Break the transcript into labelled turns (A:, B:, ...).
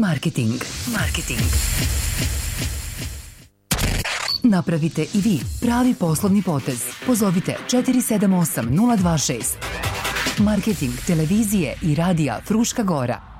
A: Marketing. Napravite i vi pravi poslovni potez. Pozovite 478 026. Marketing televizije i radija Fruška Gora.